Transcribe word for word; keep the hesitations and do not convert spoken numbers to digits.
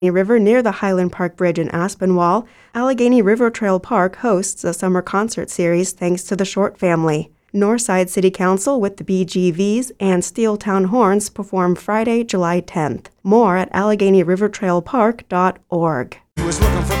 River near the Highland Park Bridge in Aspinwall, Allegheny River Trail Park hosts a summer concert series thanks to the Short family. Northside City Council with the B G Vs and Steeltown Horns perform Friday, July tenth. More at Allegheny River Trail Park dot org. Was looking for